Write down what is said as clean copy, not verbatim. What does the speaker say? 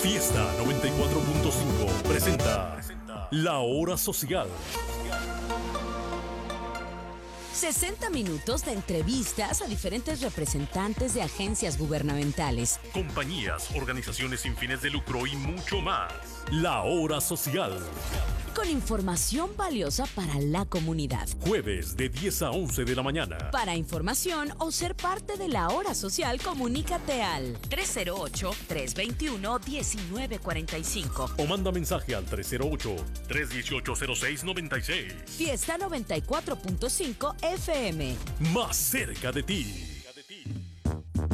Fiesta 94.5 presenta La Hora Social. 60 minutos de entrevistas a diferentes representantes de agencias gubernamentales, Compañías, organizaciones sin fines de lucro y mucho más. La Hora Social. con información valiosa para la comunidad. Jueves de 10 a 11 de la mañana. Para información o ser parte de la Hora Social, comunícate al 308-321-1945. O manda mensaje al 308-318-0696. Fiesta 94.5 FM. Más cerca de ti.